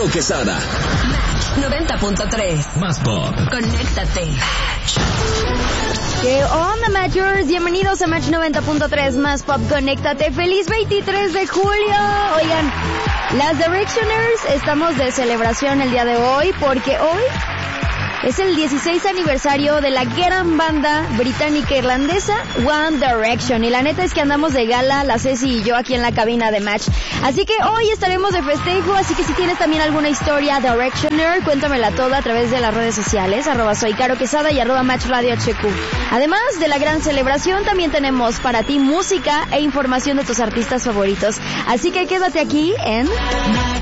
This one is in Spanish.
Caro Quesada. Match 90.3. Más pop. Conéctate. ¿Qué onda, Matchers? Bienvenidos a Match 90.3 Más Pop, conéctate. ¡Feliz 23 de julio! Oigan, las Directioners estamos de celebración el día de hoy porque hoy es el 16 aniversario de la gran banda británica irlandesa One Direction. Y la neta es que andamos de gala, la Ceci y yo aquí en la cabina de Match. Así que hoy estaremos de festejo, así que si tienes también alguna historia Directioner, cuéntamela toda a través de las redes sociales, @soy Caro Quesada y @Match Radio HQ. Además de la gran celebración, también tenemos para ti música e información de tus artistas favoritos. Así que quédate aquí en